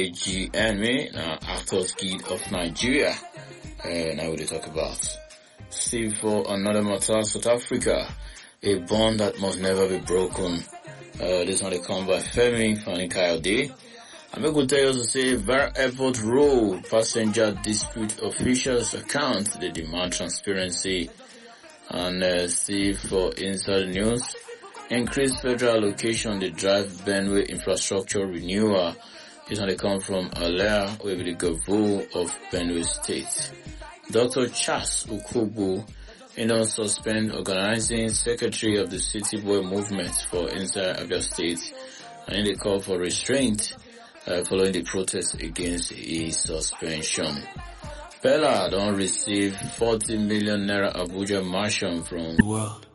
AGNMA, Actors Guild of Nigeria. Now we talk about. Still for another matter, South Africa, a bond that must never be broken. This one they come by Femi Fani-Kayode. I'm going to tell you to say, Var Airport Road passenger dispute officials account. They demand transparency. And see for inside news, increased federal allocation, the drive Benue infrastructure renewal. This one they come from Alea, who will be the governor of Benue State. Dr. Charles Ukubu, suspend organizing secretary of the City Boy movement for inside Abia State, and they call for restraint following the protest against his suspension. Bella don't receive 40 million naira Abuja mansion from the world.